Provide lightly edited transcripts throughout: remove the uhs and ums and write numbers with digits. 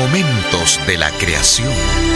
Momentos de la creación.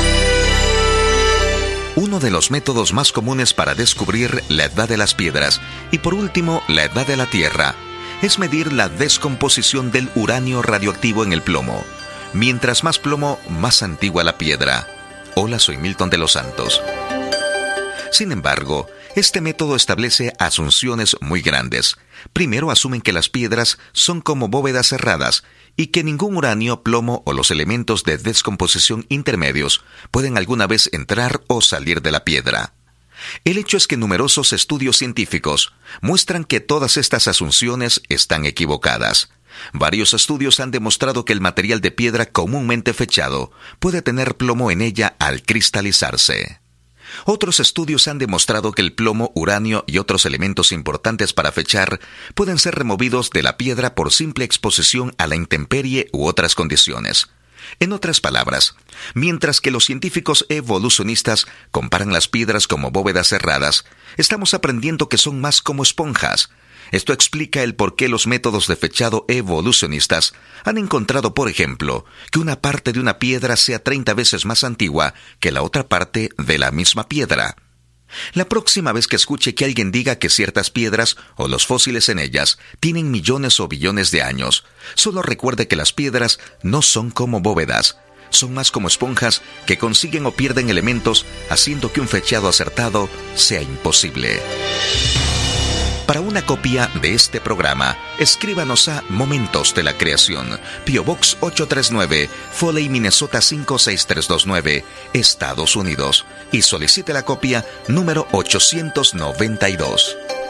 Uno de los métodos más comunes para descubrir la edad de las piedras y por último la edad de la Tierra es medir la descomposición del uranio radioactivo en el plomo. Mientras más plomo, más antigua la piedra. Hola, soy Milton de los Santos. Sin embargo, este método establece asunciones muy grandes. Primero asumen que las piedras son como bóvedas cerradas y que ningún uranio, plomo o los elementos de descomposición intermedios pueden alguna vez entrar o salir de la piedra. El hecho es que numerosos estudios científicos muestran que todas estas asunciones están equivocadas. Varios estudios han demostrado que el material de piedra comúnmente fechado puede tener plomo en ella al cristalizarse. Otros estudios han demostrado que el plomo, uranio y otros elementos importantes para fechar pueden ser removidos de la piedra por simple exposición a la intemperie u otras condiciones. En otras palabras, mientras que los científicos evolucionistas comparan las piedras como bóvedas cerradas, estamos aprendiendo que son más como esponjas. Esto explica el por qué los métodos de fechado evolucionistas han encontrado, por ejemplo, que una parte de una piedra sea 30 veces más antigua que la otra parte de la misma piedra. La próxima vez que escuche que alguien diga que ciertas piedras o los fósiles en ellas tienen millones o billones de años, solo recuerde que las piedras no son como bóvedas, son más como esponjas que consiguen o pierden elementos, haciendo que un fechado acertado sea imposible. Para una copia de este programa, escríbanos a Momentos de la Creación, P.O. Box 839, Foley, Minnesota 56329, Estados Unidos, y solicite la copia número 892.